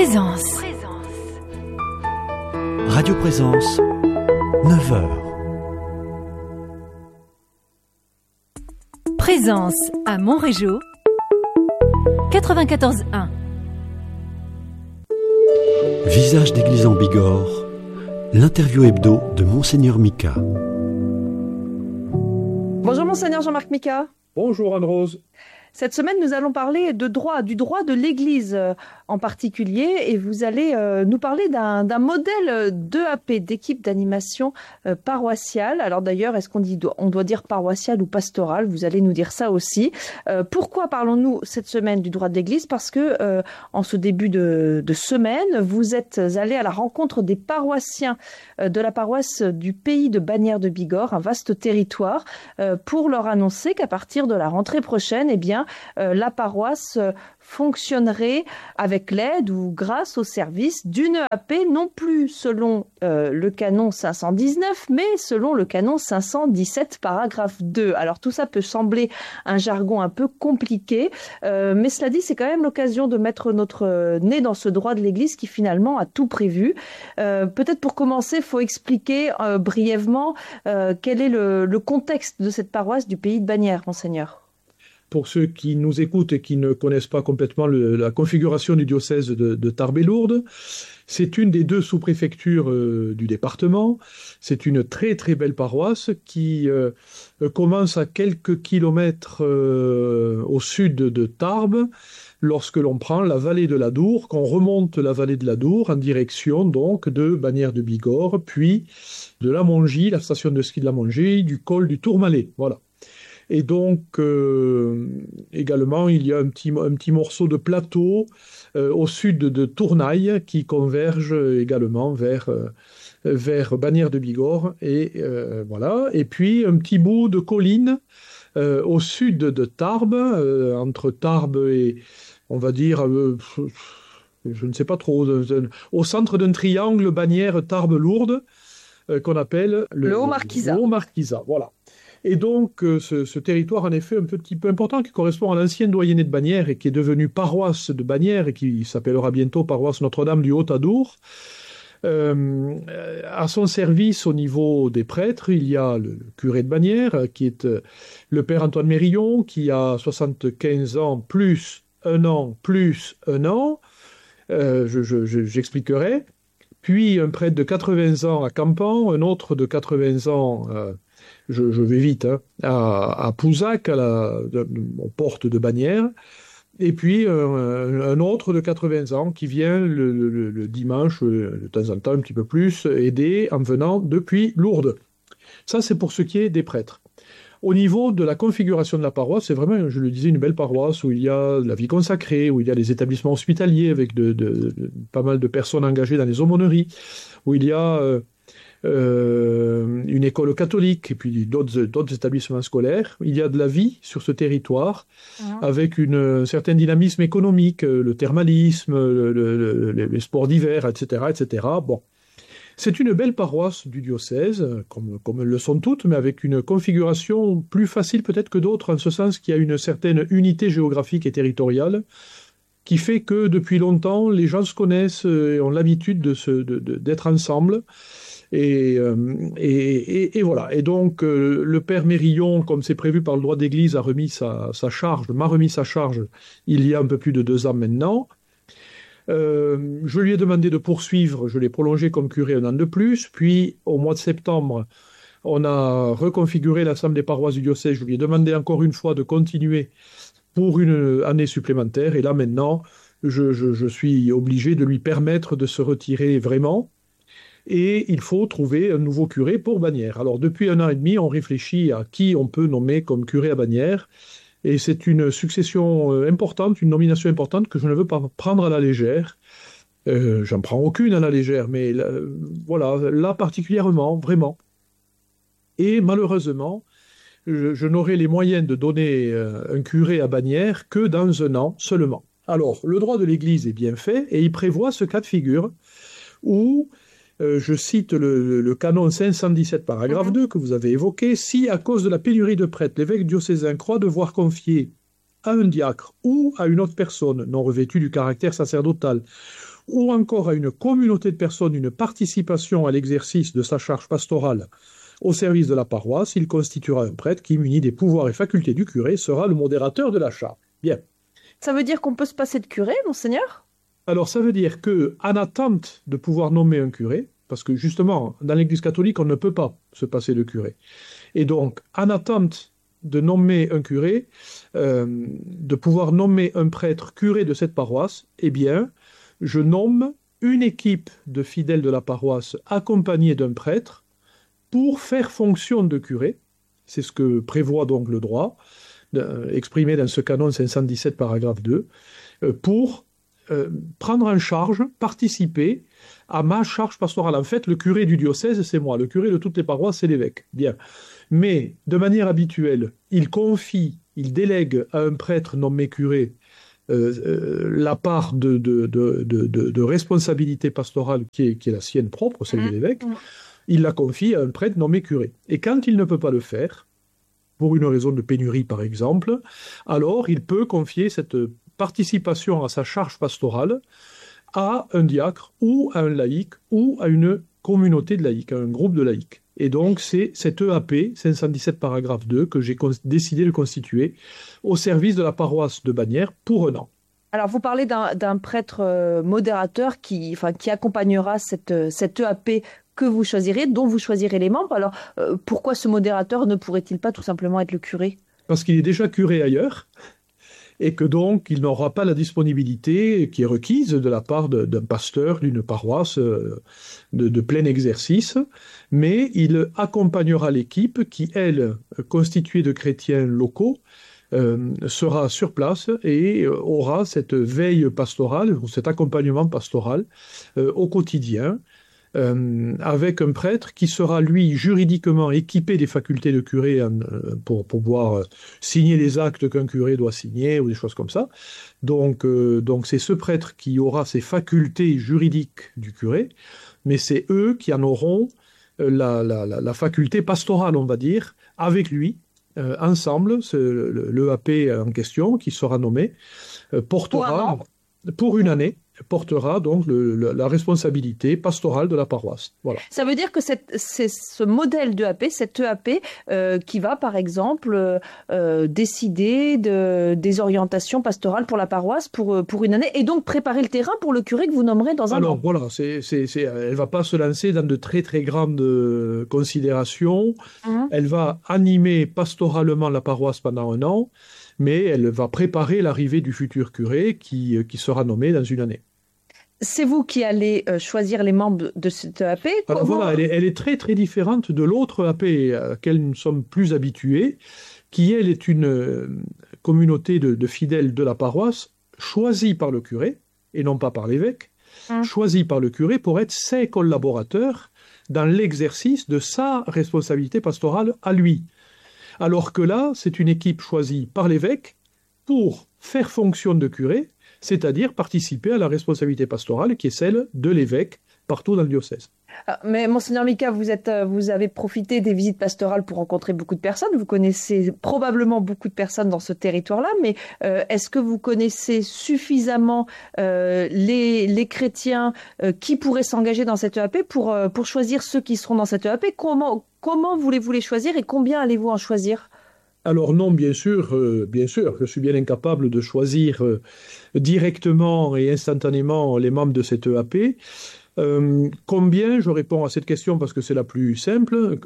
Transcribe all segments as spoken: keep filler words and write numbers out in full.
Présence. Radio Présence, neuf heures. Présence à Montrégeau, quatre-vingt-quatorze un. Visage d'église en Bigorre, l'interview hebdo de Monseigneur Mika. Bonjour Monseigneur Jean-Marc Mika. Bonjour Anne-Rose. Cette semaine, nous allons parler de droit, du droit de l'Église euh, en particulier, et vous allez euh, nous parler d'un, d'un modèle d'E A P, d'équipe d'animation euh, paroissiale. Alors d'ailleurs, est-ce qu'on dit, on doit dire paroissiale ou pastorale? Vous allez nous dire ça aussi. Euh, pourquoi parlons-nous cette semaine du droit de l'Église? Parce que euh, en ce début de, de semaine, vous êtes allés à la rencontre des paroissiens euh, de la paroisse du pays de Bagnères de Bigorre, un vaste territoire, euh, pour leur annoncer qu'à partir de la rentrée prochaine, eh bien, Euh, la paroisse euh, fonctionnerait avec l'aide ou grâce au service d'une E A P, non plus selon euh, le canon cinq cent dix-neuf, mais selon le canon cinq cent dix-sept, paragraphe deux. Alors tout ça peut sembler un jargon un peu compliqué, euh, mais cela dit, c'est quand même l'occasion de mettre notre nez dans ce droit de l'Église qui finalement a tout prévu. Euh, peut-être pour commencer, il faut expliquer euh, brièvement euh, quel est le, le contexte de cette paroisse du pays de Bagnères, Monseigneur. Pour ceux qui nous écoutent et qui ne connaissent pas complètement le, la configuration du diocèse de, de Tarbes et Lourdes, c'est une des deux sous-préfectures euh, du département. C'est une très très belle paroisse qui euh, commence à quelques kilomètres euh, au sud de Tarbes, lorsque l'on prend la vallée de l'Adour, qu'on remonte la vallée de l'Adour en direction donc de Bagnères de Bigorre, puis de la Mongie, la station de ski de la Mongie, du col du Tourmalet. Voilà. Et donc, euh, également, il y a un petit, un petit morceau de plateau euh, au sud de, de Tournaille qui converge également vers, euh, vers Bagnères de Bigorre. Et, euh, voilà. Et puis, un petit bout de colline euh, au sud de Tarbes, euh, entre Tarbes et, on va dire, euh, je ne sais pas trop, euh, au centre d'un triangle Bagnères-Tarbes-Lourdes euh, qu'on appelle le, le Haut-Marquisat. Le Haut-Marquisat, voilà. Et donc, euh, ce, ce territoire, en effet, un petit peu important, qui correspond à l'ancienne doyenné de Bagnères et qui est devenu paroisse de Bagnères et qui s'appellera bientôt paroisse Notre-Dame du Haut-Adour, euh, à son service au niveau des prêtres, il y a le, le curé de Bagnères, qui est euh, le père Antoine Mérillon, qui a soixante-quinze ans, plus un an, plus un an, euh, je, je, je, j'expliquerai. Puis un prêtre de quatre-vingts ans à Campan, un autre de quatre-vingts ans... Euh, Je, je vais vite, hein, à, à Pouzac, à la, de, aux portes de Bagnères, et puis euh, un autre de quatre-vingts ans qui vient le, le, le dimanche, de temps en temps un petit peu plus, aider en venant depuis Lourdes. Ça, c'est pour ce qui est des prêtres. Au niveau de la configuration de la paroisse, c'est vraiment, je le disais, une belle paroisse où il y a la vie consacrée, où il y a des établissements hospitaliers avec de, de, de, pas mal de personnes engagées dans les aumôneries, où il y a... Euh, Euh, une école catholique et puis d'autres, d'autres établissements scolaires. Il y a de la vie sur ce territoire mmh. avec une, un certain dynamisme économique, le thermalisme, le, le, le, les sports d'hiver, et cetera, et cetera. Bon. C'est une belle paroisse du diocèse, comme, comme elles le sont toutes, mais avec une configuration plus facile peut-être que d'autres, en ce sens qu'il y a une certaine unité géographique et territoriale qui fait que depuis longtemps, les gens se connaissent et ont l'habitude de se, de, de, d'être ensemble. Et, euh, et, et, et voilà. Et donc, euh, le père Mérillon, comme c'est prévu par le droit d'Église, a remis sa, sa charge, m'a remis sa charge il y a un peu plus de deux ans maintenant. Euh, je lui ai demandé de poursuivre, je l'ai prolongé comme curé un an de plus. Puis, au mois de septembre, on a reconfiguré l'Assemblée des paroisses du diocèse. Je lui ai demandé encore une fois de continuer pour une année supplémentaire. Et là, maintenant, je, je, je suis obligé de lui permettre de se retirer vraiment. Et il faut trouver un nouveau curé pour Bagnères. Alors, depuis un an et demi, on réfléchit à qui on peut nommer comme curé à Bagnères. Et c'est une succession importante, une nomination importante que je ne veux pas prendre à la légère. Euh, j'en prends aucune à la légère, mais là, voilà, là particulièrement, vraiment. Et malheureusement, je, je n'aurai les moyens de donner euh, un curé à Bagnères que dans un an seulement. Alors, le droit de l'Église est bien fait et il prévoit ce cas de figure où... Euh, je cite le, le canon cinq cent dix-sept, paragraphe deux, que vous avez évoqué. Si, à cause de la pénurie de prêtres, l'évêque diocésain croit devoir confier à un diacre ou à une autre personne non revêtue du caractère sacerdotal, ou encore à une communauté de personnes une participation à l'exercice de sa charge pastorale au service de la paroisse, il constituera un prêtre qui, muni des pouvoirs et facultés du curé, sera le modérateur de la charge. Bien. Ça veut dire qu'on peut se passer de curé, monseigneur ? Alors ça veut dire que, en attente de pouvoir nommer un curé, parce que justement, dans l'Église catholique, on ne peut pas se passer de curé. Et donc, en attente de nommer un curé, euh, de pouvoir nommer un prêtre curé de cette paroisse, eh bien, je nomme une équipe de fidèles de la paroisse accompagnée d'un prêtre pour faire fonction de curé. C'est ce que prévoit donc le droit, euh, exprimé dans ce canon cinq cent dix-sept, paragraphe deux, euh, pour euh, prendre en charge, participer à ma charge pastorale. En fait, le curé du diocèse, c'est moi. Le curé de toutes les paroisses, c'est l'évêque. Bien. Mais, de manière habituelle, il confie, il délègue à un prêtre nommé curé euh, euh, la part de, de, de, de, de, de responsabilité pastorale qui est, qui est la sienne propre, celle de l'évêque. Il la confie à un prêtre nommé curé. Et quand il ne peut pas le faire, pour une raison de pénurie par exemple, alors il peut confier cette participation à sa charge pastorale à un diacre ou à un laïc ou à une communauté de laïcs, à un groupe de laïcs. Et donc c'est cette E A P, cinq cent dix-sept paragraphe deux, que j'ai décidé de constituer au service de la paroisse de Bagnères pour un an. Alors, vous parlez d'un, d'un prêtre euh, modérateur qui, enfin, qui accompagnera cette, cette E A P que vous choisirez, dont vous choisirez les membres. Alors, euh, pourquoi ce modérateur ne pourrait-il pas tout simplement être le curé ? Parce qu'il est déjà curé ailleurs, et que donc il n'aura pas la disponibilité qui est requise de la part de, d'un pasteur d'une paroisse euh, de, de plein exercice, mais il accompagnera l'équipe qui, elle, constituée de chrétiens locaux, Euh, sera sur place et euh, aura cette veille pastorale, ou cet accompagnement pastoral euh, au quotidien, euh, avec un prêtre qui sera, lui, juridiquement équipé des facultés de curé en, euh, pour, pour pouvoir euh, signer les actes qu'un curé doit signer, ou des choses comme ça. Donc, euh, donc c'est ce prêtre qui aura ces facultés juridiques du curé, mais c'est eux qui en auront euh, la, la, la, la faculté pastorale, on va dire, avec lui. Euh, ensemble, l'E A P en question, qui sera nommé, euh, portera, pour, pour une année, portera donc le, le, la responsabilité pastorale de la paroisse. Voilà. Ça veut dire que cette, c'est ce modèle d'E A P, cette E A P, euh, qui va par exemple euh, décider de, des orientations pastorales pour la paroisse pour, pour une année, et donc préparer le terrain pour le curé que vous nommerez dans un Alors, an. Alors voilà, c'est, c'est, c'est, elle ne va pas se lancer dans de très très grandes considérations, mmh. Elle va animer pastoralement la paroisse pendant un an, mais elle va préparer l'arrivée du futur curé qui, qui sera nommé dans une année. C'est vous qui allez euh, choisir les membres de cette E A P. Alors Comment... voilà, elle est, elle est très très différente de l'autre E A P à laquelle nous sommes plus habitués, qui elle est une euh, communauté de, de fidèles de la paroisse, choisie par le curé, et non pas par l'évêque, hum. choisie par le curé pour être ses collaborateurs dans l'exercice de sa responsabilité pastorale à lui. Alors que là, c'est une équipe choisie par l'évêque pour faire fonction de curé, c'est-à-dire participer à la responsabilité pastorale qui est celle de l'évêque partout dans le diocèse. Mais Monseigneur Mika, vous, êtes, vous avez profité des visites pastorales pour rencontrer beaucoup de personnes. Vous connaissez probablement beaucoup de personnes dans ce territoire-là, mais euh, est-ce que vous connaissez suffisamment euh, les, les chrétiens euh, qui pourraient s'engager dans cette E A P pour, euh, pour choisir ceux qui seront dans cette E A P ? Comment, comment voulez-vous les choisir et combien allez-vous en choisir ? Alors non, bien sûr, euh, bien sûr, je suis bien incapable de choisir euh, directement et instantanément les membres de cette E A P. Euh, combien, je réponds à cette question parce que c'est la plus simple.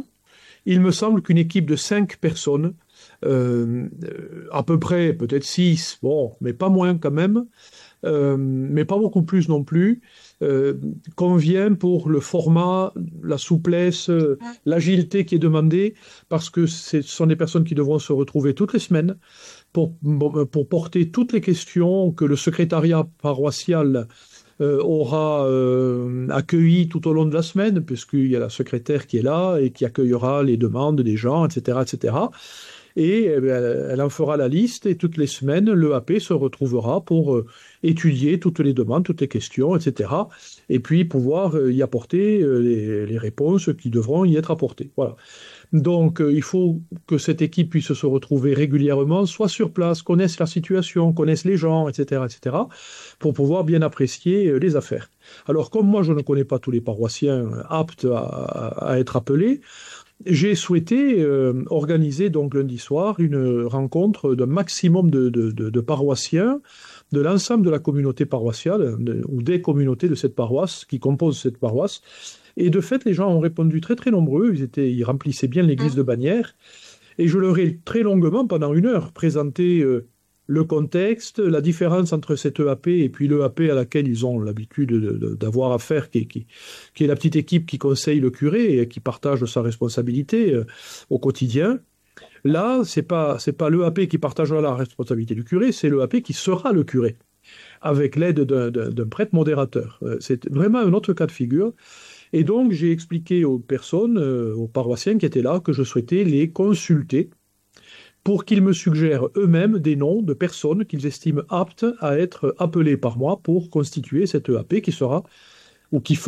Il me semble qu'une équipe de cinq personnes, euh, à peu près, peut-être six, bon, mais pas moins quand même, euh, mais pas beaucoup plus non plus, euh, convient pour le format, la souplesse, euh, l'agilité qui est demandée, parce que ce sont des personnes qui devront se retrouver toutes les semaines pour, pour porter toutes les questions que le secrétariat paroissial Euh, aura euh, accueilli tout au long de la semaine, puisqu'il y a la secrétaire qui est là et qui accueillera les demandes des gens, et cetera, et cetera. Et eh bien, elle en fera la liste, et toutes les semaines, l'E A P se retrouvera pour euh, étudier toutes les demandes, toutes les questions, et cetera. Et puis pouvoir euh, y apporter euh, les, les réponses qui devront y être apportées. Voilà. Donc, euh, il faut que cette équipe puisse se retrouver régulièrement, soit sur place, connaisse la situation, connaisse les gens, et cetera, et cetera, pour pouvoir bien apprécier euh, les affaires. Alors, comme moi, je ne connais pas tous les paroissiens aptes à, à, à être appelés, j'ai souhaité euh, organiser donc lundi soir une rencontre d'un maximum de, de, de, de paroissiens de l'ensemble de la communauté paroissiale, de, ou des communautés de cette paroisse, qui composent cette paroisse. Et de fait, les gens ont répondu très très nombreux, ils, étaient, ils remplissaient bien l'église de Bagnères, et je leur ai très longuement, pendant une heure, présenté euh, le contexte, la différence entre cette E A P et puis l'E A P à laquelle ils ont l'habitude de, de, d'avoir affaire, qui, qui, qui est la petite équipe qui conseille le curé et qui partage sa responsabilité euh, au quotidien. Là, c'est pas c'est pas l'E A P qui partagera la responsabilité du curé, c'est l'E A P qui sera le curé, avec l'aide d'un, d'un, d'un prêtre modérateur. C'est vraiment un autre cas de figure. Et donc, j'ai expliqué aux personnes, euh, aux paroissiens qui étaient là, que je souhaitais les consulter pour qu'ils me suggèrent eux-mêmes des noms de personnes qu'ils estiment aptes à être appelées par moi pour constituer cette E A P qui sera, ou qui fera